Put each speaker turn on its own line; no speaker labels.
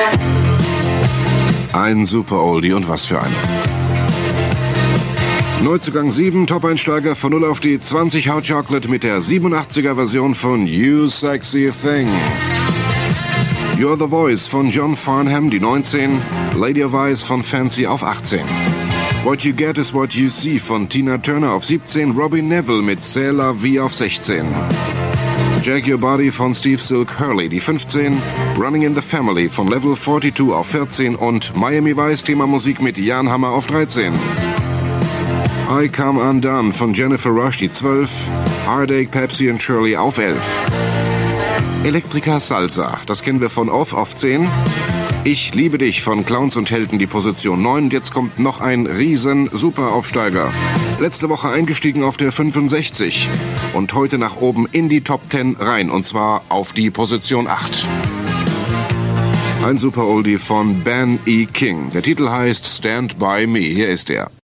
Ein super Oldie und was für ein. Neuzugang 7, Top-Einsteiger von 0 auf die 20 Hot Chocolate mit der 87er-Version von You Sexy Thing. You're the Voice von John Farnham, die 19. Lady of Ice von Fancy auf 18. What You Get Is What You See von Tina Turner auf 17. Robbie Neville mit C'est la Vie auf 16. Jack Your Body von Steve Silk Hurley, die 15. Running in the Family von Level 42 auf 14. Und Miami Vice Thema Musik mit Jan Hammer auf 13. I Come Undone von Jennifer Rush, die 12. Heartache, Pepsi and Shirley auf 11. Elektrika Salsa, das kennen wir von Off auf 10. Ich liebe dich von Clowns und Helden, die Position 9. Und jetzt kommt noch ein riesen Superaufsteiger. Letzte Woche eingestiegen auf der 65. Und heute nach oben in die Top 10 rein. Und zwar auf die Position 8. Ein Super Oldie von Ben E. King. Der Titel heißt Stand By Me. Hier ist er.